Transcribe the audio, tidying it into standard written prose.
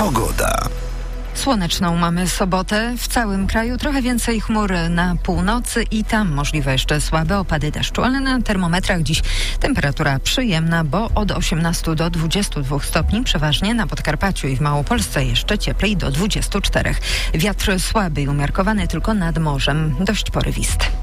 Pogoda. Słoneczną mamy sobotę. W całym kraju trochę więcej chmur na północy i tam możliwe jeszcze słabe opady deszczu, ale na termometrach dziś temperatura przyjemna, bo od 18 do 22 stopni, przeważnie na Podkarpaciu i w Małopolsce jeszcze cieplej do 24. Wiatr słaby i umiarkowany tylko nad morzem, dość porywisty.